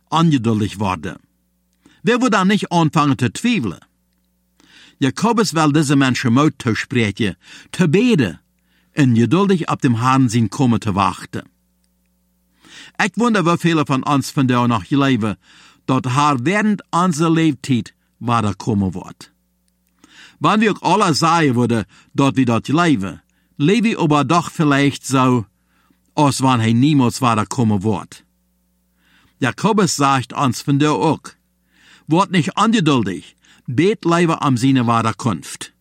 ungeduldig worden. Wer wird dann nicht anfangen zu zweifeln? Jakobus will diese Menschen Mut zusprechen, zu beten und geduldig auf dem Herrn sein Kommen zu warten. Ich wundere, wie viele von uns von da noch leben, dort Herr während unserer Lebenszeit weiterkommen wird. Wenn wir auch alle sagen würden, dort wir dort leben ich aber doch vielleicht so, als wenn er niemals weiterkommen wird. Jakobus sagt uns von da auch, wird nicht ungeduldig, bet lieber am seine Wiederkunft.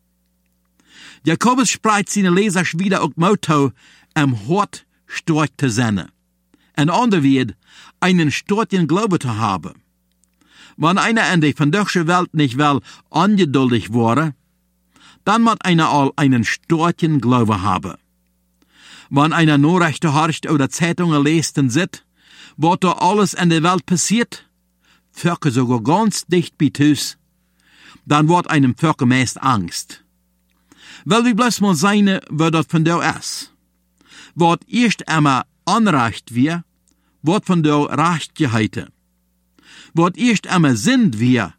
Jakobus spricht seine Leser wieder auch Motto, Hort stark zu sein. En ander wird, einen starken Glaube zu haben. Wenn einer in der vandaagse Welt nicht will ungeduldig worden, dann muss einer all einen starken Glaube haben. Wenn einer Nachrichten horcht oder Zeitungen liest und sieht, was da alles in der Welt passiert, Völker sogar ganz dicht bei Tüß, dann wird einem Völker meist Angst. Weil wir bloß mal sein, was das von da ist. Wat erst einmal Anrecht wir, wird von da Recht geheißen. Wat erst einmal sind wir,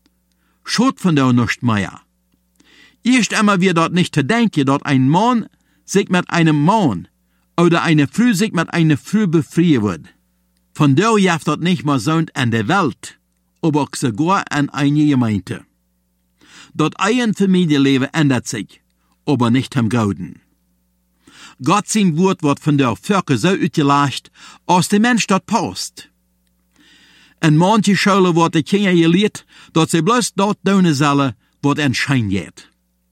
schot von da nicht mehr. Erst einmal wir dort nicht zu denken, dort ein Mann sich mit einem Mann oder eine Frau sich mit einer Frau befreien wird. Von da jaft dort nicht mehr so an der Welt, aber auch sogar an eine Gemeinde. Dort ein Familienleben ändert sich, aber nicht am Gauden. Gott sein Wort wird von der Völker so utgelacht, als der Mensch dort passt. In manche Schulen wird die Kinder gelehrt, dass sie bloß dort tun sollen, was ein Schein geht.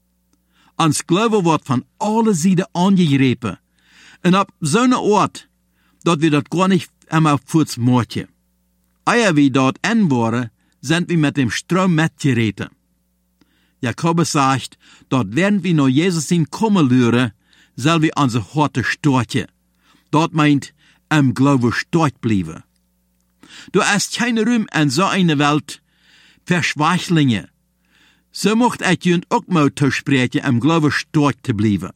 Ans Glaube wird von allen Seiten angegriffen. Und ab so einer Ort, dort wir dort gar nicht einmal kurz morgen. Ehe wir dort waren, sind wir mit dem Strom mitgeritten. Jakobus sagt, dort werden wir noch Jesus in kommen lüren, soll wir unsere Horte storchen. Dort meint, Glaube stark bleiben. Du hast keine Ruhm in so einer Welt für Schwächlinge. So mocht ich jünd auch mal zusprechen, Glaube stark zu bleiben.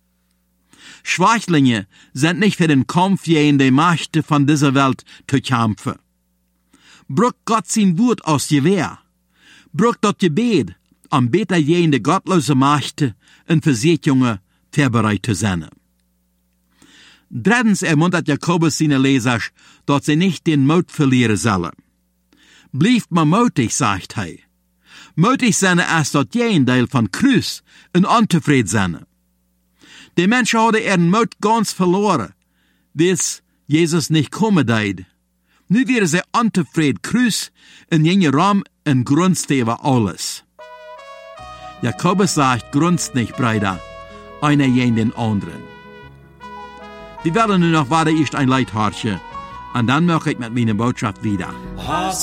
Schwächlinge sind nicht für den Kampf gegen die Mächte von dieser Welt zu kämpfen. Bruch Gott sein Wort aus Gewehr. Bruch dort Gebet, beter gegen die gottlose Mächte und Versicherungen vorbereitet zu sein. Drittens ermuntert Jakobus seine Leser, dass sie nicht den Mut verlieren sollen. Bleibt mal mutig, sagt er. Mutig sein ist dort Gegenteil von Kreuz und unzufrieden sein. Die Menschen haben ihren Mut ganz verloren, weil Jesus nicht kommen deed. Nu wären sie unzufrieden, Kreuz und gingen Raum und grunzt über alles. Jakobus sagt, grunzt nicht, Brüder, einer gegen den anderen. Wir werden nun noch weiter erst ein Lied horchen, und dann mache ich mit meiner Botschaft wieder.